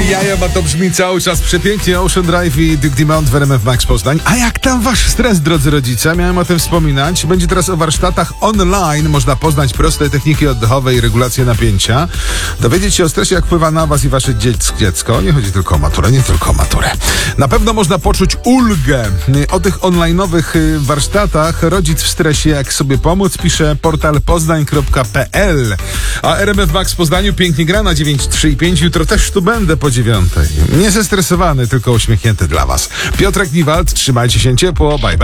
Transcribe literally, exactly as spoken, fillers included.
jaja, a to brzmi cały czas przepięknie. Ocean Drive i Duke Dumont w R M F Max Poznań. A jak tam wasz stres, drodzy rodzice? Miałem o tym wspominać. Będzie teraz o warsztatach online. Można poznać proste techniki oddechowe i regulacje napięcia. Dowiedzieć się o stresie, jak wpływa na was i wasze dziecko. Nie chodzi tylko o maturę, nie tylko o maturę. Na pewno można poczuć ulgę. O tych online'owych warsztatach rodzic w stresie, jak sobie pomóc, pisze portal poznań kropka p l. A R M F Max w Poznaniu pięknie gra na dziewięć, trzy i pięć. Jutro też tu będę po dziewiątej. Nie zestresowany, tylko uśmiechnięty dla was. Piotrek Niwald, trzymajcie się ciepło, bye bye.